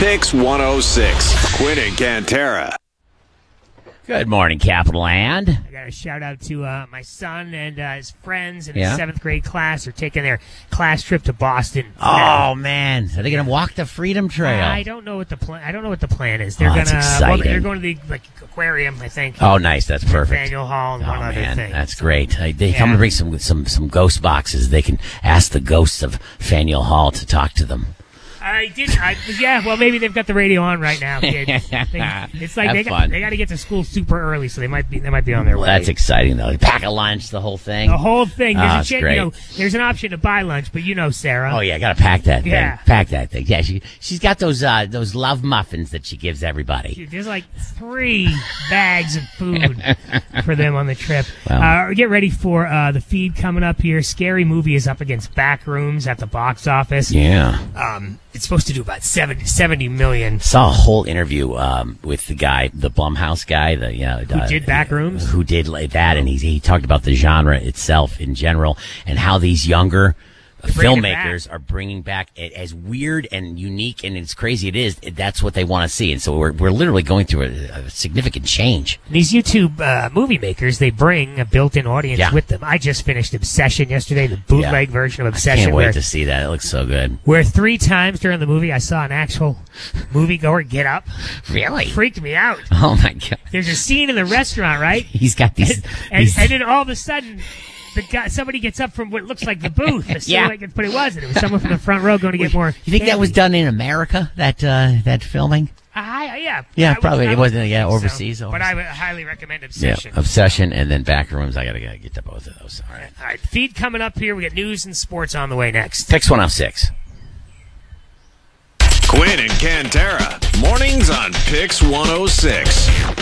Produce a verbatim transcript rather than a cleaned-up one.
Pix one oh six. Quinn and Cantera. Good morning, Capital Land. I got a shout out to uh, my son and uh, his friends in Yeah. his seventh grade class are taking their class trip to Boston. Oh, man. Are they going to walk the Freedom Trail? I don't know what the plan. I don't know what the plan is. They're Oh, gonna. that's Well, exciting. they're going to the like aquarium, I think. Oh, nice. That's perfect. Faneuil Hall and Oh, one other man. thing. That's great. Uh, They Yeah. come to bring some, some, some ghost boxes. They can ask the ghosts of Faneuil Hall to talk to them. I didn't. I, yeah, well, maybe they've got the radio on right now, kids. They, it's like Have they fun. got, they got to get to school super early, so they might be they might be on their way. That's exciting, though. Pack a lunch, the whole thing. The whole thing. There's Oh, a it's chance, great. you know, there's an option to buy lunch, but you know, Sarah. Oh yeah, gotta pack that thing. Yeah. Pack that thing. Yeah, she she's got those uh those love muffins that she gives everybody. There's like three bags of food for them on the trip. Wow. Uh, get ready for uh, the feed coming up here. Scary Movie is up against Backrooms at the box office. Yeah. Um, it's supposed to do about seventy, seventy million. Saw a whole interview um with the guy, the Blumhouse guy, the you know Who uh, did Backrooms? who did like that, and he he talked about the genre itself in general and how these younger bringing it filmmakers are bringing back it as weird and unique and as crazy it is. That's what they want to see, and so we're we're literally going through a, a significant change. These YouTube uh, movie makers, they bring a built-in audience Yeah. with them. I just finished Obsession yesterday, the bootleg Yeah. version of I Obsession. can't wait where, to see that. It looks so good. where three times during the movie I saw an actual moviegoer get up. Really? Freaked me out. Oh my god! There's a scene in the restaurant, right? He's got these. And, and, these and then all of a sudden, the guy, somebody gets up from what looks like the booth. The Yeah. silhouette, but it wasn't. It was someone from the front row going to get more. You think that was candy. done in America? That uh, that filming? I, yeah. Yeah, I would- probably. I It would wasn't, think yeah, so. overseas, But overseas. I would highly recommend Obsession. Yeah, Obsession, and then Backrooms. I gotta, gotta get to both of those. All right. All right, feed coming up here. We got news and sports on the way next. Pix one oh six. Quinn and Cantera. Mornings on Pix one oh six.